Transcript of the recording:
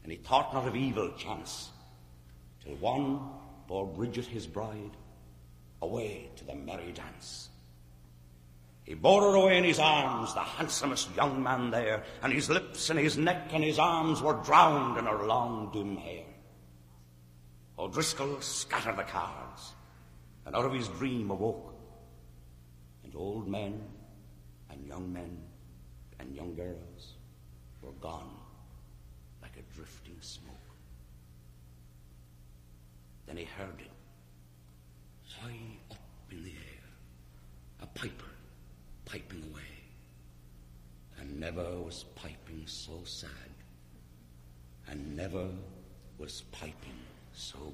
and he thought not of evil chance, till one bore Bridget his bride away to the merry dance. He bore her away in his arms, the handsomest young man there, and his lips and his neck and his arms were drowned in her long dim hair. O'Driscoll scattered the cards, and out of his dream awoke, and old men and young girls were gone like a drifting smoke. Then he heard it, high up in the air, a piper piping away, and never was piping so sad, and never was piping so